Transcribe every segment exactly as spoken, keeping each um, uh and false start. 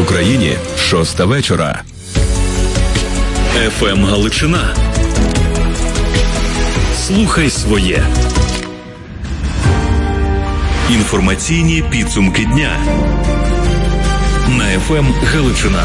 Україні шоста вечора. еф ем Галичина. Слухай своє. Інформаційні підсумки дня на еф ем Галичина.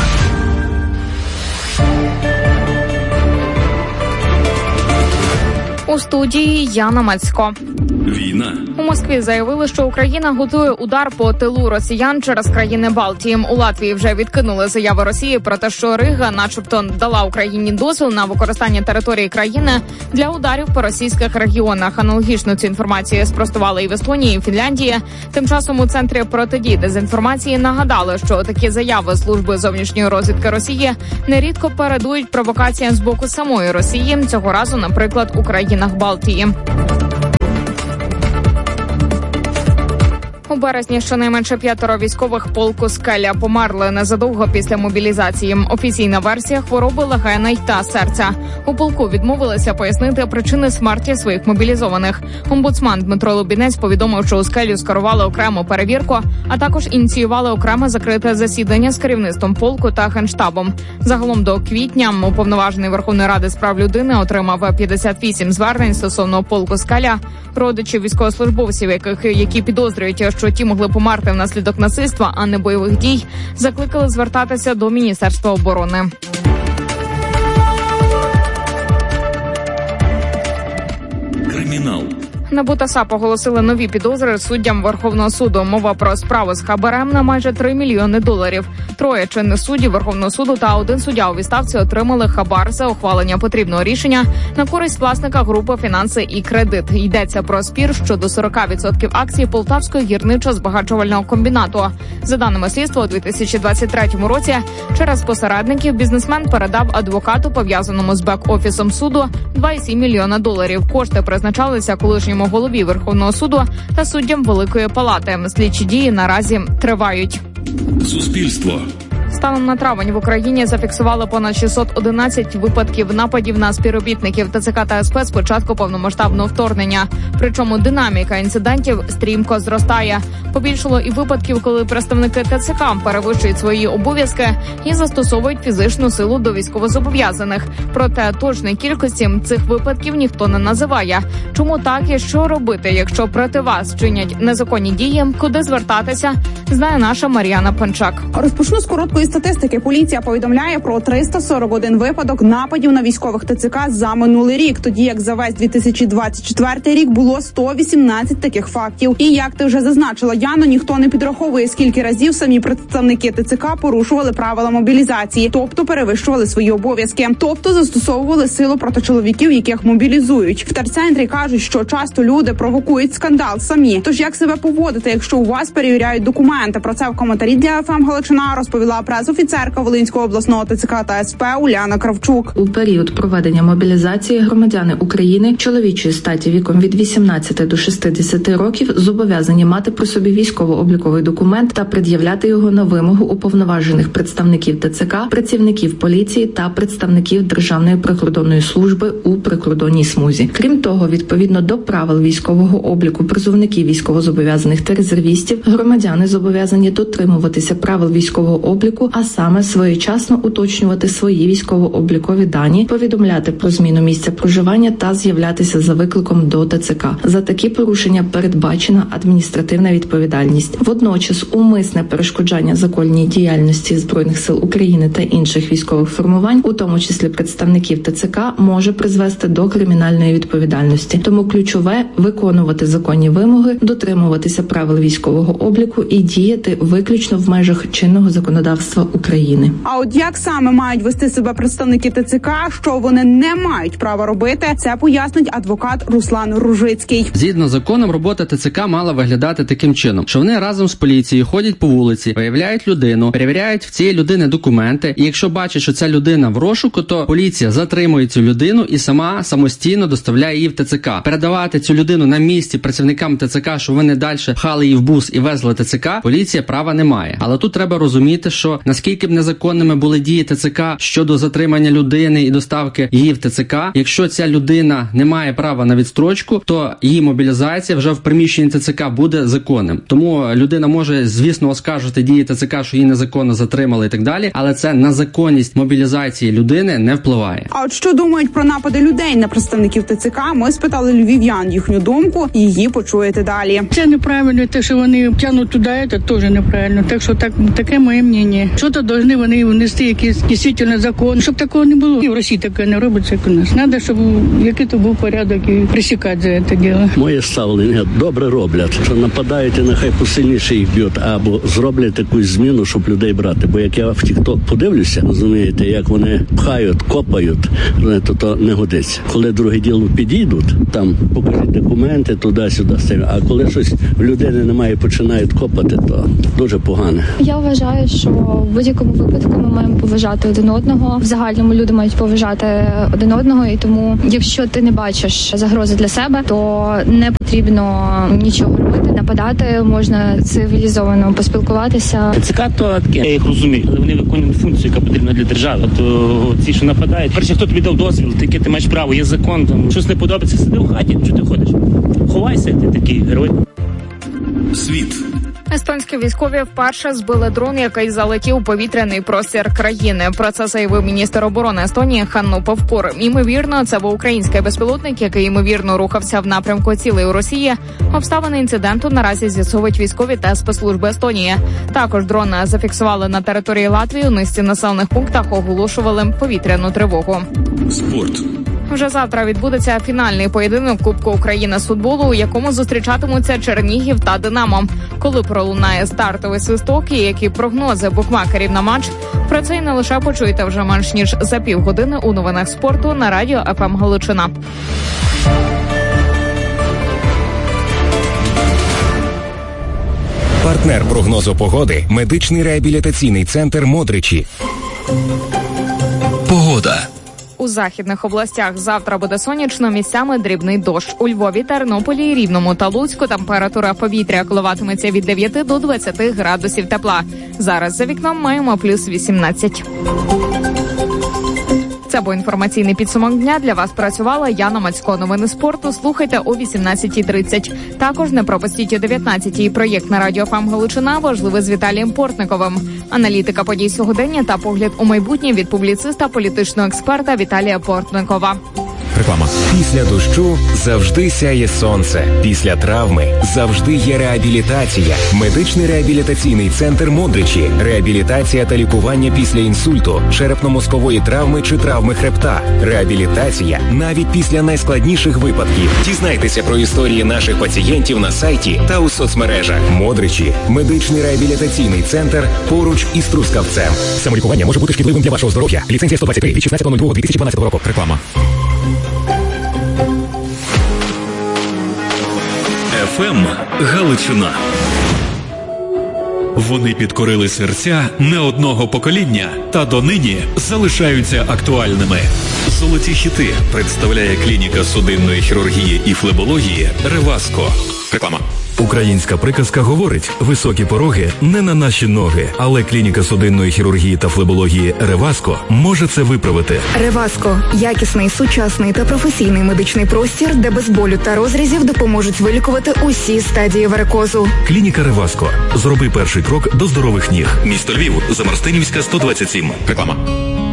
У студії Яна Мацько. Війна. У Москві заявили, що Україна готує удар по тилу росіян через країни Балтії. У Латвії вже відкинули заяви Росії про те, що Рига начебто дала Україні дозвіл на використання території країни для ударів по російських регіонах. Аналогічно цю інформацію спростували і в Естонії, і в Фінляндії. Тим часом у Центрі протидії дезінформації нагадали, що такі заяви Служби зовнішньої розвідки Росії нерідко передують провокаціям з боку самої Росії, цього разу, наприклад, у країнах Балтії. У березні щонайменше п'ятеро військових полку «Скеля» померли незадовго після мобілізації. Офіційна версія – хвороби легеней та серця. У полку відмовилися пояснити причини смерті своїх мобілізованих. Омбудсман Дмитро Лубінець повідомив, що у «Скелю» скерували окрему перевірку, а також ініціювали окреме закрите засідання з керівництвом полку та генштабом. Загалом до квітня уповноважений Верховної Ради з прав людини отримав п'ятдесят вісім звернень стосовно полку «Скеля». Родичі військовослужбовців, яких які підозрюють, що ті могли померти внаслідок насильства, а не бойових дій, закликали звертатися до Міністерства оборони. Кримінал. НАБУ та САП оголосили нові підозри суддям Верховного суду. Мова про справу з хабарем на майже три мільйони доларів. Троє чинних суддів Верховного суду та один суддя у відставці отримали хабар за ухвалення потрібного рішення на користь власника групи «Фінанси і кредит». Йдеться про спір щодо сорок відсотків акцій Полтавського гірничо-збагачувального комбінату. За даними слідства, у дві тисячі двадцять третьому році через посередників бізнесмен передав адвокату, пов'язаному з бек-офісом суду, два цілих сім мільйона доларів. Кошти призначалися колишньому голові Верховного суду та суддям Великої Палати. Слідчі дії наразі тривають. Суспільство. Станом на травень в Україні зафіксували понад шістсот одинадцять випадків нападів на співробітників ТЦК та СП з початку повномасштабного вторгнення. Причому динаміка інцидентів стрімко зростає. Побільшало і випадків, коли представники ТЦК перевищують свої обов'язки і застосовують фізичну силу до військовозобов'язаних. Проте точної кількості цих випадків ніхто не називає. Чому так і що робити, якщо проти вас чинять незаконні дії, куди звертатися, знає наша Мар'яна Панчак. Розпочну з короткої статистики. Поліція повідомляє про триста сорок один випадок нападів на військових ТЦК за минулий рік, тоді як за весь дві тисячі двадцять четвертий рік було сто вісімнадцять таких фактів. І як ти вже зазначила, Яно, ніхто не підраховує, скільки разів самі представники ТЦК порушували правила мобілізації, тобто перевищували свої обов'язки, тобто застосовували силу проти чоловіків, яких мобілізують. В терцентрі кажуть, що часто люди провокують скандал самі. Тож як себе поводити, якщо у вас перевіряють документи? Про це в коментарі для еф ем Галичина розповіла прес-офіцерка Волинського обласного ТЦК та СП Уляна Кравчук. У період проведення мобілізації громадяни України чоловічої статі віком від вісімнадцяти до шістдесяти років зобов'язані мати при собі військово-обліковий документ та пред'являти його на вимогу уповноважених представників ТЦК, працівників поліції та представників Державної прикордонної служби у прикордонній смузі. Крім того, відповідно до правил військового обліку призовників військовозобов'язаних та резервістів, громадяни зобов'язані дотримуватися правил військового обліку, а саме своєчасно уточнювати свої військово-облікові дані, повідомляти про зміну місця проживання та з'являтися за викликом до ТЦК. За такі порушення передбачена адміністративна відповідальність. Водночас умисне перешкоджання законній діяльності Збройних сил України та інших військових формувань, у тому числі представників ТЦК, може призвести до кримінальної відповідальності. Тому ключове – виконувати законні вимоги, дотримуватися правил військового обліку і діяти виключно в межах чинного законодавства України. А от як саме мають вести себе представники ТЦК, що вони не мають права робити, це пояснить адвокат Руслан Ружицький. Згідно з законом, робота ТЦК мала виглядати таким чином, що вони разом з поліцією ходять по вулиці, виявляють людину, перевіряють в цієї людини документи, і якщо бачать, що ця людина в розшуку, то поліція затримує цю людину і сама самостійно доставляє її в ТЦК. Передавати цю людину на місці працівникам ТЦК, що вони далі пхали її в бус і везли ТЦК, поліція права не має. Але тут треба розуміти, що що наскільки б незаконними були дії ТЦК щодо затримання людини і доставки її в ТЦК, якщо ця людина не має права на відстрочку, то її мобілізація вже в приміщенні ТЦК буде законним. Тому людина може, звісно, оскаржити дії ТЦК, що її незаконно затримали і так далі, але це на законність мобілізації людини не впливає. А от що думають про напади людей на представників ТЦК, ми спитали львів'ян їхню думку, і її почуєте далі. Це неправильно, те, що вони тягнуть туди, це теж неправильно. Так що так, таке моє мнення. Що то повинні вони внести якийсь дійсно закон, щоб такого не було. І в Росії таке не робиться, як у нас. Треба, щоб який то був порядок і пресікати за це діло. Моє ставлення добре роблять, що нападають і нехай посильніше їх б'ють, або зроблять таку зміну, щоб людей брати. Бо як я в тік-ток подивлюся, розумієте, як вони пхають, копають, то, то не годиться. Коли друге діло підійдуть, там покажуть документи туди-сюди, а коли щось в людини немає, починають копати, то дуже погано. Я вважаю, що в будь-якому випадку ми маємо поважати один одного. В загальному люди мають поважати один одного, і тому, якщо ти не бачиш загрози для себе, то не потрібно нічого робити, нападати, можна цивілізовано поспілкуватися. ТЦК то таке, я їх розумію, але вони виконують функцію, яка потрібна для держави. То ці, що нападають, перше, хто тобі дав дозвіл, таке ти маєш право, є закон, там щось не подобається, сиди в хаті, що ти ходиш? Ховайся, ти такий герой. Світ. Естонські військові вперше збили дрон, який залетів у повітряний простір країни. Про це заявив міністр оборони Естонії Ханну Павкур. Ймовірно, це був український безпілотник, який, ймовірно, рухався в напрямку цілей у Росії. Обставини інциденту наразі з'ясовують військові та спецслужби Естонії. Також дрон зафіксували на території Латвії. У низці населених пунктах оголошували повітряну тривогу. Спорт. Вже завтра відбудеться фінальний поєдинок Кубку України з футболу, у якому зустрічатимуться Чернігів та Динамо. Коли пролунає стартовий свисток і які прогнози букмекерів на матч, про це і не лише почуєте вже менш ніж за півгодини у новинах спорту на радіо еф ем Галичина. Партнер прогнозу погоди – медичний реабілітаційний центр «Модричі». Погода. У західних областях завтра буде сонячно, місцями дрібний дощ. У Львові, Тернополі, Рівному та Луцьку температура повітря коливатиметься від дев'яти до двадцяти градусів тепла. Зараз за вікном маємо плюс вісімнадцять. Це був інформаційний підсумок дня. Для вас працювала Яна Мацько. Новини спорту слухайте о вісімнадцятій тридцять. Також не пропустіть о дев'ятнадцятій проєкт на радіо еф ем Галичина «Важливе» з Віталієм Портниковим. Аналітика подій сьогодення та погляд у майбутнє від публіциста, політичного експерта Віталія Портникова. Реклама. Після дощу завжди сяє сонце. Після травми завжди є реабілітація. Медичний реабілітаційний центр «Модричі». Реабілітація та лікування після інсульту, черепно-мозкової травми чи травми хребта. Реабілітація навіть після найскладніших випадків. Дізнайтеся про історії наших пацієнтів на сайті та у соцмережах. «Модричі» – медичний реабілітаційний центр поруч із Трускавцем. Самолікування може бути шкідливим для вашого здоров'я. Ліцензія сто двадцять три від шістнадцятого лютого дві тисячі дванадцятого року. Реклама. еф ем Галичина. Вони підкорили серця не одного покоління та донині залишаються актуальними. Золоті хіти представляє клініка судинної хірургії і флебології «Реваско». Реклама. Українська приказка говорить: високі пороги не на наші ноги, але клініка судинної хірургії та флебології «Реваско» може це виправити. «Реваско» – якісний, сучасний та професійний медичний простір, де без болю та розрізів допоможуть вилікувати усі стадії варикозу. Клініка «Реваско». Зроби перший крок до здорових ніг. Місто Львів, Замарстинівська, сто двадцять сім. Реклама.